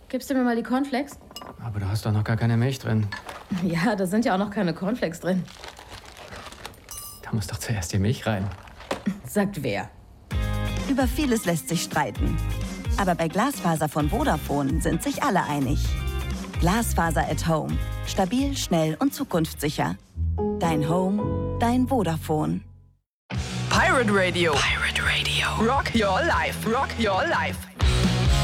Gibst du mir mal die Cornflakes? Aber du hast doch noch gar keine Milch drin. Ja, da sind ja auch noch keine Cornflakes drin. Da muss doch zuerst die Milch rein. Sagt wer? Über vieles lässt sich streiten. Aber bei Glasfaser von Vodafone sind sich alle einig. Glasfaser at Home. Stabil, schnell und zukunftssicher. Dein Home, dein Vodafone. Pirate Radio. Pirate Radio. Rock your life. Rock your life.